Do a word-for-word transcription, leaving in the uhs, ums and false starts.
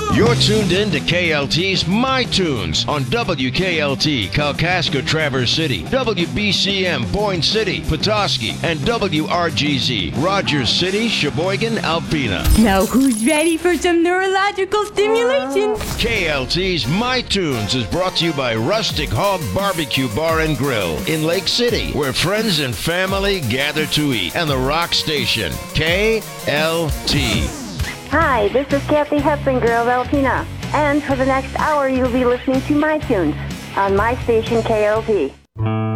You're tuned in to K L T's My Tunes on W K L T, Kalkaska, Traverse City, W B C M, Boyne City, Petoskey, and W R G Z, Rogers City, Sheboygan, Alpena. Now who's ready for some neurological stimulation? K L T's My Tunes is brought to you by Rustic Hog Barbecue Bar and Grill in Lake City, where friends and family gather to eat, and the Rock Station, K L T. Hi, this is Kathy Hepsinger of Alpena, and for the next hour you'll be listening to My Tunes on my station K L T.